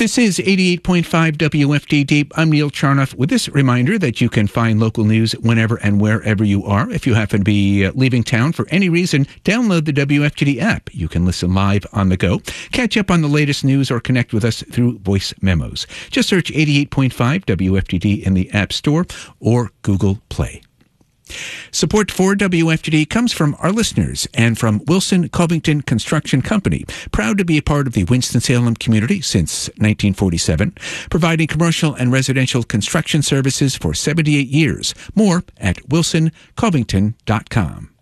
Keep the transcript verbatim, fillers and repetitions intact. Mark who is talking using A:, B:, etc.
A: This is eighty-eight point five W F D D. I'm Neil Charnoff with this reminder that you can find local news whenever and wherever you are. If you happen to be uh, leaving town for any reason, download the W F D D app. You can listen live on the go, catch up on the latest news, or connect with us through voice memos. Just search eighty-eight point five W F D D in the App Store or Google Play. Support for W F D D comes from our listeners and from Wilson Covington Construction Company, proud to be a part of the Winston-Salem community since nineteen forty-seven, providing commercial and residential construction services for seventy-eight years. More at wilson covington dot com.